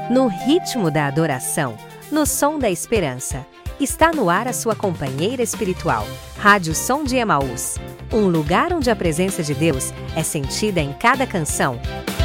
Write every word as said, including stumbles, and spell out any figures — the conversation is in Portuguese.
No ritmo da adoração, no som da esperança. Está no ar a sua companheira espiritual, Rádio Som de Emaús. Um lugar onde a presença de Deus é sentida em cada canção,